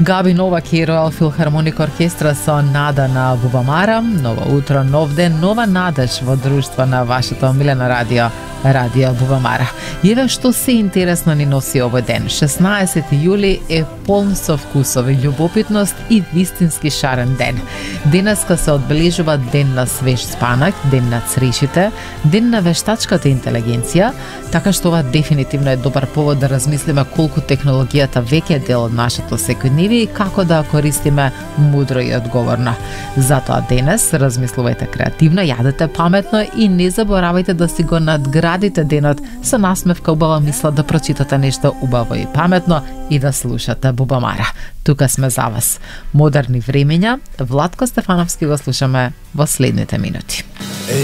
Габи Новак и Ројал Филхармоник оркестра со Нада на Бубамара. Ново утро, нов ден, нова надеж во друштво на вашето омилено радио, Радио Бубамара. Еве што се интересно ни носи овој ден. 16 јули е полн со вкусови, љубопитност и вистински шарен ден. Денеска се одбележува Ден на свеж спанак, Ден на црешите, Ден на вештачката интелигенција, така што ова дефинитивно е добар повод да размислиме колку технологијата веќе е дел од нашето секојдневие и како да ја користиме мудро и одговорно. Затоа денес размислувајте креативно, јадете паметно и не заборавајте да си го надградите денот со насмевка, убава мисла, да прочитате нешто убаво и паметно и да слушате Бубамара. Тука сме за вас. Модерни времења, Владко Стефановски го слушаме во следните минути.